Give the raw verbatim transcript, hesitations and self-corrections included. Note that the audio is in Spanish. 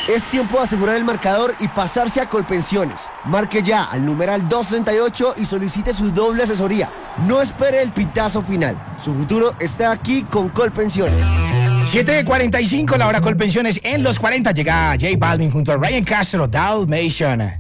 Es tiempo de asegurar el marcador y pasarse a Colpensiones. Marque ya al numeral doscientos sesenta y ocho y solicite su doble asesoría. No espere el pitazo final. Su futuro está aquí con Colpensiones. siete cuarenta y cinco, la hora Colpensiones en los cuarenta. Llega J Balvin junto a Ryan Castro, Dalmatian.